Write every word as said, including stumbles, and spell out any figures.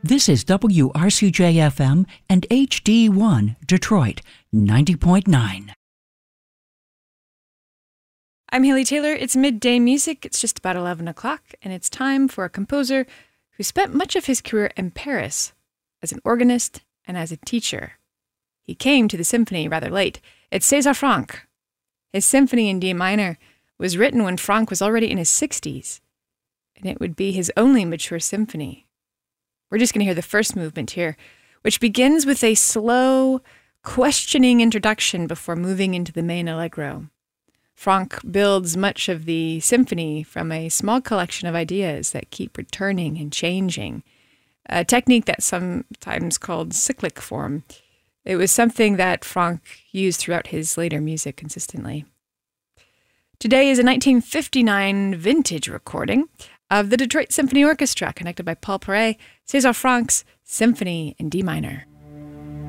This is W R C J F M and H D one Detroit, ninety point nine. I'm Haley Taylor. It's midday music. It's just about eleven o'clock, and it's time for a composer who spent much of his career in Paris as an organist and as a teacher. He came to the symphony rather late. It's César Franck. His symphony in D minor was written when Franck was already in his sixties, and it would be his only mature symphony. We're just going to hear the first movement here, which begins with a slow, questioning introduction before moving into the main allegro. Franck builds much of the symphony from a small collection of ideas that keep returning and changing, a technique that's sometimes called cyclic form. It was something that Franck used throughout his later music consistently. Today is a nineteen fifty-nine vintage recording of the Detroit Symphony Orchestra, conducted by Paul Paray, César Franck's Symphony in D minor.